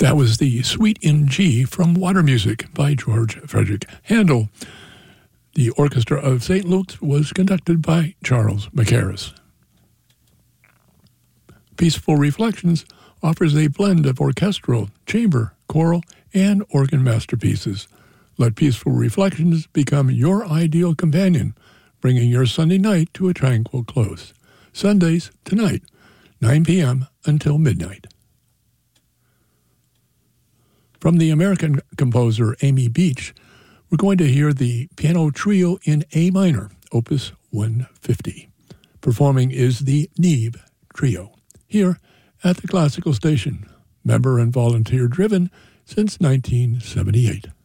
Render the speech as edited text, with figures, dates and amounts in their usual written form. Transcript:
That was the Suite in G from Water Music by George Frederick Handel. The Orchestra of St. Luke's was conducted by Charles Mackerras. Peaceful Reflections offers a blend of orchestral, chamber, choral, and organ masterpieces. Let Peaceful Reflections become your ideal companion, bringing your Sunday night to a tranquil close. Sundays tonight, 9 p.m. until midnight. From the American composer Amy Beach, we're going to hear the Piano Trio in A minor, Opus 150. Performing is the Neve Trio, here at the Classical Station, member and volunteer driven since 1978.